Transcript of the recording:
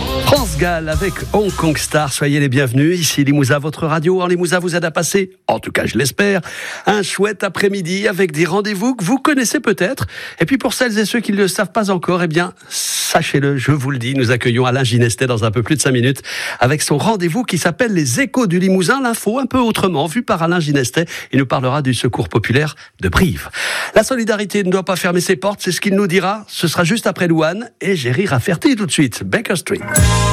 France Gall avec Hong Kong Star, soyez les bienvenus. Ici Limousin, votre radio en Limousin vous aide à passer, en tout cas je l'espère, un chouette après-midi avec des rendez-vous que vous connaissez peut-être. Et puis pour celles et ceux qui ne le savent pas encore, eh bien, sachez-le, je vous le dis, nous accueillons Alain Ginestet dans un peu plus de 5 minutes avec son rendez-vous qui s'appelle Les Échos du Limousin, l'info un peu autrement, vue par Alain Ginestet. Il nous parlera du secours populaire de Brive. La solidarité ne doit pas fermer ses portes, c'est ce qu'il nous dira. Ce sera juste après Louane et Géry Rafferty tout de suite. Baker Street.